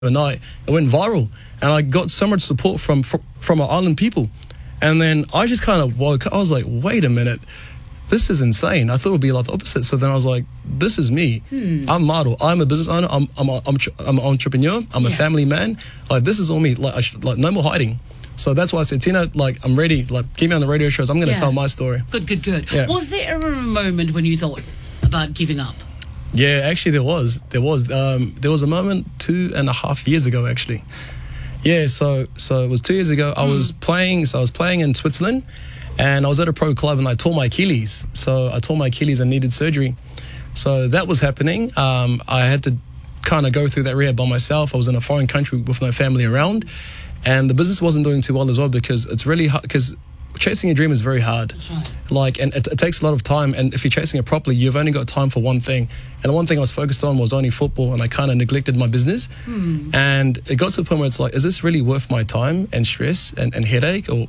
overnight. It went viral, and I got so much support from our island people. And then I just kind of woke up. I was like, wait a minute, this is insane. I thought it would be like the opposite. So then I was like, this is me. I'm Maro. I'm a business owner. I'm an entrepreneur. I'm a family man. Like, this is all me. Like no more hiding. So that's why I said, Tina, like, I'm ready. Like, keep me on the radio shows. I'm going to tell my story. Good. Yeah. Was there ever a moment when you thought about giving up? Yeah, actually there was. There was a moment 2.5 years ago, actually. Yeah, so it was 2 years ago. I was playing in Switzerland, and I was at a pro club, and I tore my Achilles. So I tore my Achilles and needed surgery. So that was happening. I had to kind of go through that rehab by myself. I was in a foreign country with no family around, and the business wasn't doing too well as well, because it's really hard, because chasing a dream is very hard. That's right. Like, and it takes a lot of time, and if you're chasing it properly, you've only got time for one thing. And the one thing I was focused on was only football, and I kind of neglected my business. And it got to the point where it's like, is this really worth my time and stress and headache, or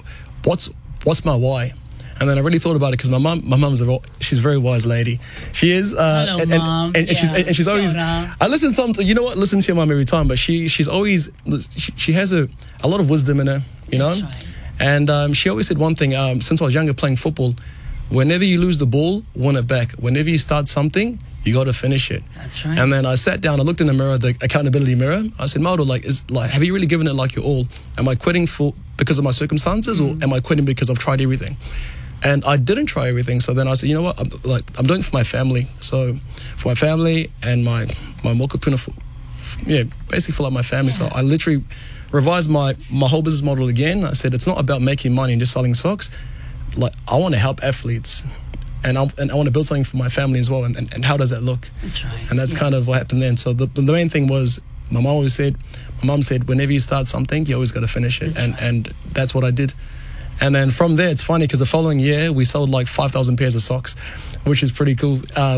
what's my why? And then I really thought about it, because my mum's she's a very wise lady. She is. Hello, Mom. And she's always. I listen listen to your mum every time, but she's always, she has a lot of wisdom in her, you know. That's right. And she always said one thing, since I was younger playing football, whenever you lose the ball, win it back. Whenever you start something, you got to finish it. That's right. And then I sat down, I looked in the mirror, the accountability mirror. I said, Mauro, have you really given it like your all? Am I quitting because of my circumstances, or am I quitting because I've tried everything? And I didn't try everything. So then I said, you know what, I'm doing it for my family. So for my family and my mokopuna, basically for like my family. So I literally revised my whole business model again. I said, it's not about making money and just selling socks. Like, I want to help athletes, and I want to build something for my family as well. And how does that look? That's right. And that's kind of what happened then. So the main thing was, my mom said, whenever you start something, you always got to finish it. And that's what I did. And then from there, it's funny, because the following year we sold like 5,000 pairs of socks, which is pretty cool.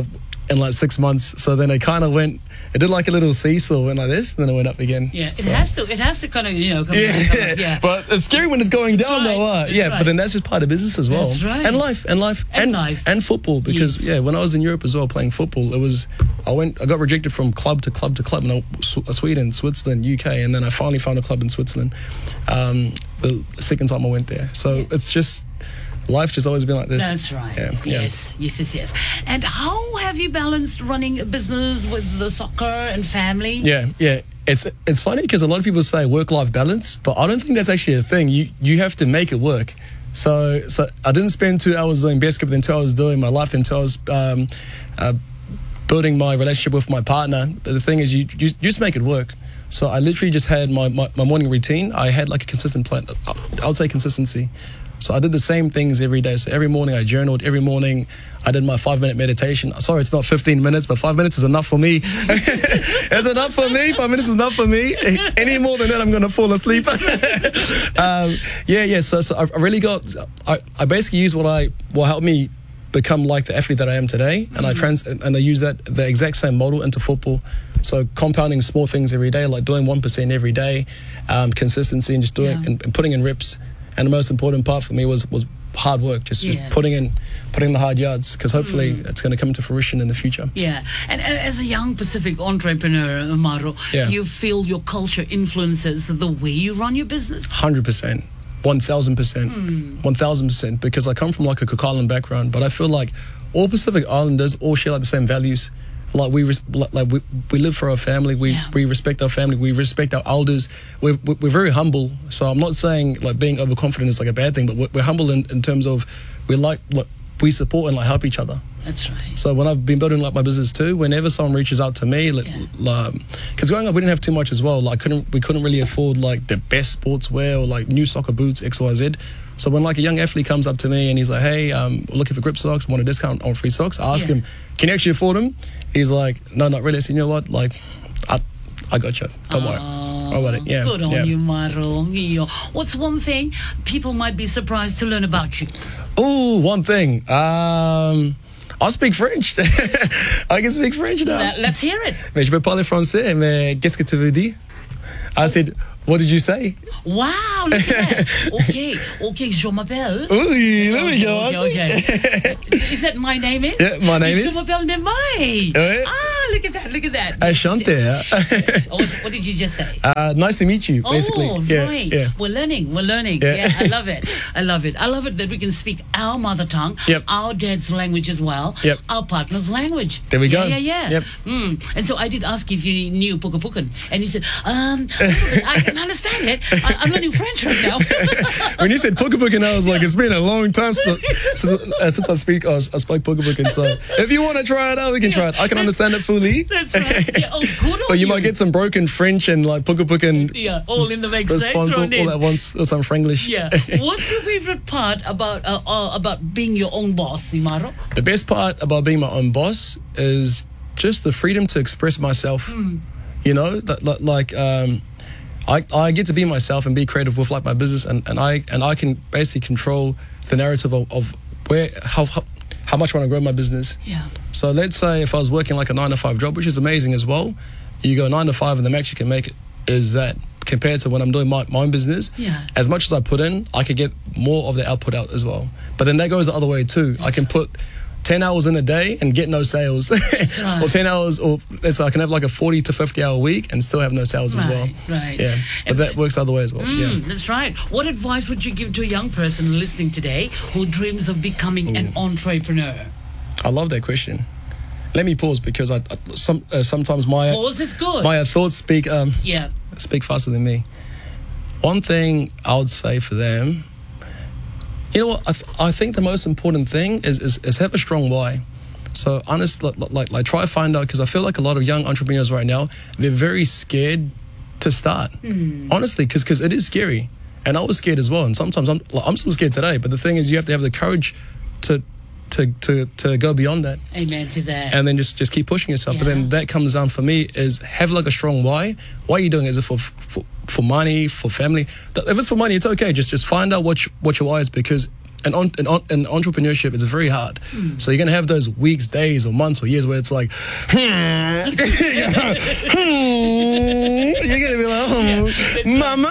In like 6 months. So then it kind of went, it did like a little seesaw, went like this, and then it went up again. Yeah, it has to kind of, come down. But it's scary when it's going down though. But then that's just part of business as well. That's right. And life and football, because when I was in Europe as well playing football, I got rejected from club to club to club, in Sweden, Switzerland, UK, and then I finally found a club in Switzerland the second time I went there. So it's just, life just always been like this. That's right. Yeah. Yes. And how have you balanced running a business with the soccer and family? Yeah. It's funny, because a lot of people say work-life balance, but I don't think that's actually a thing. You have to make it work. So I didn't spend 2 hours doing basketball, then 2 hours doing my life, then 2 hours building my relationship with my partner. But the thing is, you just make it work. So I literally just had my morning routine. I had like a consistent plan. I would say consistency. So I did the same things every day. So every morning I journaled. Every morning I did my 5-minute meditation. Sorry, it's not 15 minutes, but 5 minutes is enough for me. It's enough for me. 5 minutes is enough for me. Any more than that, I'm going to fall asleep. So I really I basically use what helped me become like the athlete that I am today. And I use the exact same model into football. So compounding small things every day, like doing 1% every day, consistency, and just doing and putting in reps. And the most important part for me was hard work, just putting in the hard yards, because hopefully it's going to come to fruition in the future. Yeah. And as a young Pacific entrepreneur, Mauro, do you feel your culture influences the way you run your business? 100%. 1,000%. 1,000%. Because I come from like a Cook Island background, but I feel like all Pacific Islanders all share like the same values. Like we live for our family. We respect our family. We respect our elders. We're very humble. So I'm not saying like being overconfident is like a bad thing, but we're humble in terms of we support and like help each other. That's right. So when I've been building like my business too, whenever someone reaches out to me, because growing up we didn't have too much as well. Like we couldn't really afford like the best sportswear or like new soccer boots, XYZ. So when like a young athlete comes up to me and he's like, hey, looking for grip socks, want a discount on free socks, I ask him, can you actually afford them? He's like, no, not really. I said, you know what? Like, I got you. Don't worry. About it. Good on you, Mauro. What's one thing people might be surprised to learn about you? Oh, one thing. I speak French. I can speak French now. Let's hear it. Mais je peux parler français, mais qu'est-ce que tu veux dire? I said, what did you say? Wow, look at that. Okay, je m'appelle. Oui, there we go. Okay. Is that my name? Yeah, my name is. Je m'appelle Nemai. Ouais. Ah, look at that. Look at that. Ashante. What did you just say? Nice to meet you, basically. Oh, yeah, right. Yeah. We're learning. Yeah, I love it. I love it that we can speak our mother tongue, our dad's language as well, our partner's language. There we go. Yeah. Yep. And so I did ask if you knew Puka Pukan, and you said, I can understand it. I'm learning French right now. When you said Puka Pukan, I was like, it's been a long time since I spoke Puka Pukan. So if you want to try it out, we can try it. I can understand it fully. That's right. Yeah. Oh, good on But you might get some broken French and like Puka Pukan. Yeah, all in the mix. Response all at once, or some Franglish. Yeah. What's your favorite part about being your own boss, Imaro? The best part about being my own boss is just the freedom to express myself. You know, I get to be myself and be creative with like my business, and I can basically control the narrative of how much I want to grow my business. Yeah. So let's say if I was working like a 9-to-5 job, which is amazing as well, you go 9 to 5 and the max you can make is that. Compared to when I'm doing my own business, as much as I put in, I could get more of the output out as well. But then that goes the other way too. I can put 10 hours in a day and get no sales. That's right. Or 10 hours, or I can have like a 40 to 50 hour week and still have no sales as well. Right. Yeah. But that works the other way as well. That's right. What advice would you give to a young person listening today who dreams of becoming an entrepreneur? I love that question. Let me pause because sometimes my pause is good. My thoughts speak faster than me. One thing I would say for them, you know what? I think the most important thing is have a strong why. So honestly, like try to find out, because I feel like a lot of young entrepreneurs right now, they're very scared to start. Honestly, because it is scary, and I was scared as well. And sometimes I'm still scared today. But the thing is, you have to have the courage to go beyond that. Amen to that. And then just keep pushing yourself. But then that comes down for me is have like a strong why. Why are you doing it? Is it for money, for family? If it's for money, it's okay. Just find out what your why is, because in entrepreneurship, it's very hard. So you're going to have those weeks, days, or months, or years where it's like, you're going to be like, mama.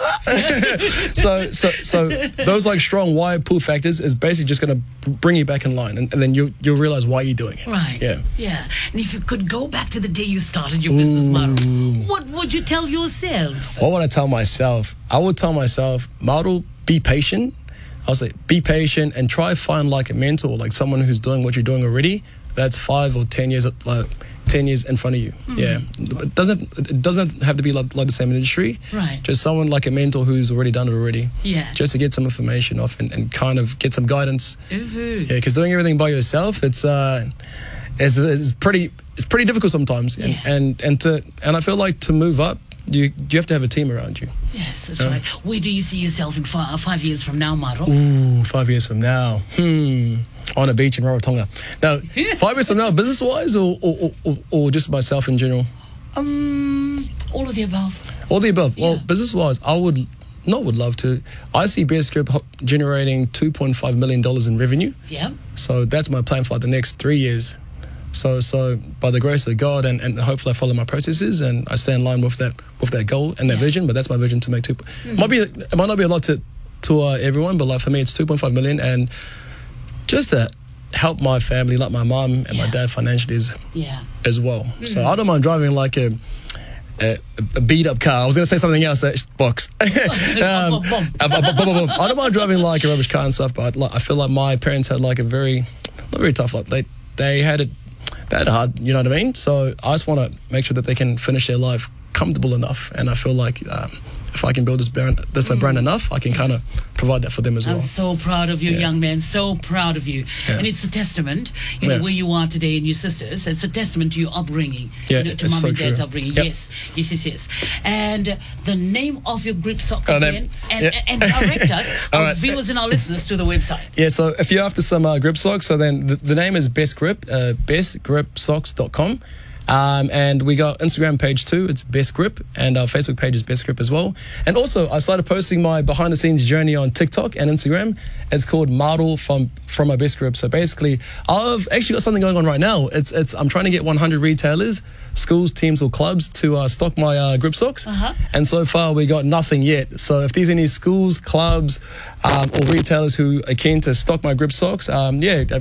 so those like strong why pull factors is basically just going to bring you back in line, and then you'll realize why you're doing it. Right. Yeah. And if you could go back to the day you started your business, Mauro, what would you tell yourself? What would I tell myself? I would tell myself, Mauro, be patient. I'll say be patient and try to find like a mentor, like someone who's doing what you're doing already. That's 5 or 10 years, 10 years in front of you. Yeah, it doesn't have to be like the same industry. Right. Just someone like a mentor who's already done it already. Yeah. Just to get some information off and kind of get some guidance. Mm-hmm. Yeah, because doing everything by yourself, it's pretty difficult sometimes. Yeah. And I feel like to move up, you have to have a team around you. Yes, that's right. Where do you see yourself in 5 years from now, Mauro? 5 years from now. On a beach in Rarotonga. Now, 5 years from now, business-wise or just myself in general? All of the above. All the above. Yeah. Well, business-wise, I would love to. I see Best Grip generating $2.5 million in revenue. Yeah. So that's my plan for like the next 3 years. So by the grace of God and hopefully I follow my processes and I stay in line with that goal and that vision. But that's my vision to make two. It might not be a lot to everyone, but like for me it's 2.5 million, and just to help my family, like my mom and my dad financially as well. So I don't mind driving like a beat up car. I was going to say something else. Box. I don't mind driving like a rubbish car and stuff, but I feel like my parents had like a not very tough life. They had it hard, you know what I mean? So I just want to make sure that they can finish their life comfortable enough, and I feel like if I can build this brand enough, I can kind of provide that for them as well. I'm so proud of you, young man. So proud of you. Yeah. And it's a testament, where you are today and your sisters. It's a testament to your upbringing, to mom and dad's upbringing. Yep. Yes. And the name of your grip sock again, and direct us, our viewers and our listeners, to the website. Yeah, so if you're after some grip socks, so then the name is Best Grip, bestgripsocks.com. And we got Instagram page too, it's Best Grip, and our Facebook page is Best Grip as well. And also I started posting my behind the scenes journey on TikTok and Instagram. It's called Mauro from my Best Grip. So basically I've actually got something going on right now. I'm trying to get 100 retailers, schools, teams or clubs to stock my grip socks. And so far we got nothing yet. So if there's any schools, clubs or retailers who are keen to stock my grip socks,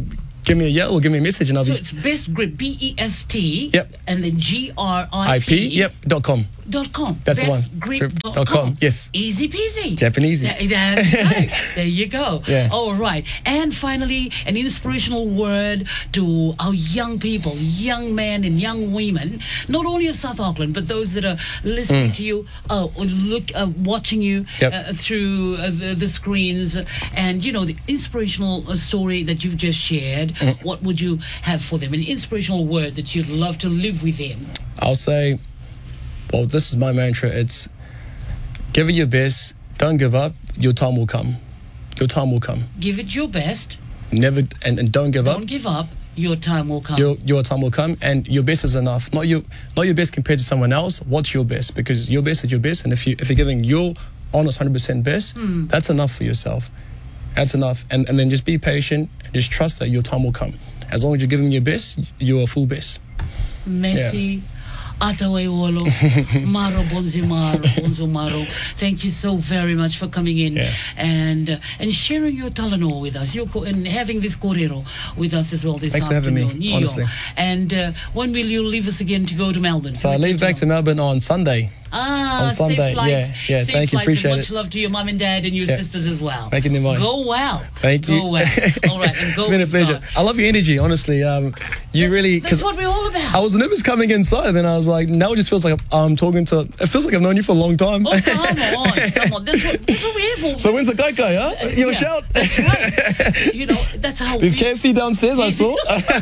give me a yell or give me a message, and I'll So it's Best Grip, BEST. Yep. And then GRIP. Yep. .com. .com. That's the one. Bestgrip.com. Yes. Easy peasy. Japanese. There you go. Yeah. All right. And finally, an inspirational word to our young people, young men and young women, not only of South Auckland, but those that are listening to you, watching you through the screens, and the inspirational story that you've just shared. What would you have for them? An inspirational word that you'd love to live with them? I'll say, well, this is my mantra. It's give it your best. Don't give up. Your time will come. Your time will come. Give it your best. Never and don't give up. Don't give up. Your time will come. Your time will come, and your best is enough. Not your best compared to someone else. What's your best? Because your best is your best, and if you're giving your honest 100% best, that's enough for yourself. That's enough, and then just be patient and just trust that your time will come. As long as you're giving your best, you're a full best. Messi. Atawe Wolo, Maro Bonzo Maro. Thank you so very much for coming in and sharing your talano with us, and having this korero with us as well this Thanks afternoon. Thanks for having me, honestly. And when will you leave us again to go to Melbourne? So I leave back to Melbourne on Sunday. On Sunday. Safe flights. Yeah. Safe Thank you, appreciate and it. Much love to your mum and dad and your sisters as well. Making them mine. Go well. Thank you. Go well. All right, and go. It's been a pleasure. I love your energy, honestly. That's what we're all about. I was nervous coming inside, and then I was like, now it just feels like I'm talking to. It feels like I've known you for a long time. Oh, come on. That's what we're here for. So when's the guy, huh? You a shout? That's right. That's how. There's KFC downstairs. I saw.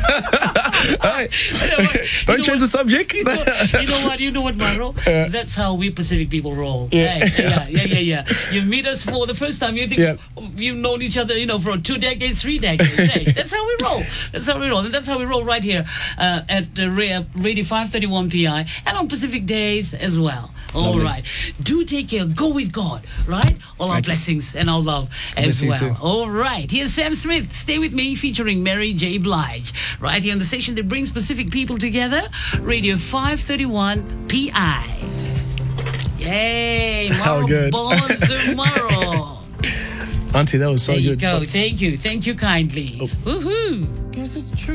Hey, don't change the subject. You know what, Maro? That's how we Pacific people roll. Yeah. You meet us for the first time. You think you've known each other, for 2 decades, 3 decades. Hey, that's how we roll. And that's how we roll right here at Radio 531 PI and on Pacific days as well. All right. Do take care. Go with God. Right. All our blessings and our love as well. All right. Here's Sam Smith. Stay with me, featuring Mary J. Blige. Right here on the station that brings Pacific people together. Radio 531 PI. Yay! How good. Maro. Auntie, that was so good. There you go. Thank you kindly. Woohoo! Guess it's true.